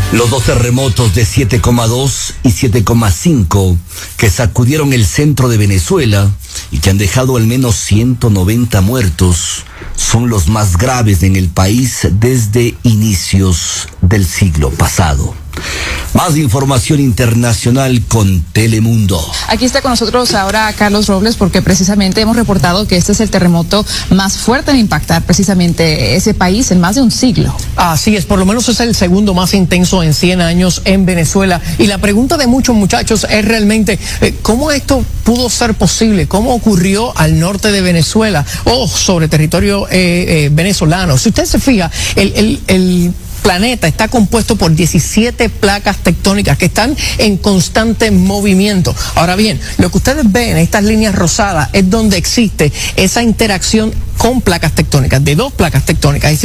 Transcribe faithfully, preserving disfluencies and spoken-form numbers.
Los dos terremotos de siete coma dos y siete coma cinco que sacudieron el centro de Venezuela y que han dejado al menos ciento noventa muertos son los más graves en el país desde inicios del siglo pasado. Más información internacional con Telemundo. Aquí está con nosotros ahora Carlos Robles, porque precisamente hemos reportado que este es el terremoto más fuerte en impactar precisamente ese país en más de un siglo. Así es, por lo menos es el segundo más intenso en cien años en Venezuela. Y la pregunta de muchos muchachos es realmente, eh, ¿cómo esto pudo ser posible? ¿Cómo ocurrió al norte de Venezuela o sobre territorio eh, eh, venezolano? Si usted se fija, el... el, el planeta está compuesto por diecisiete placas tectónicas que están en constante movimiento. Ahora bien, lo que ustedes ven, estas líneas rosadas, es donde existe esa interacción con placas tectónicas, de dos placas tectónicas.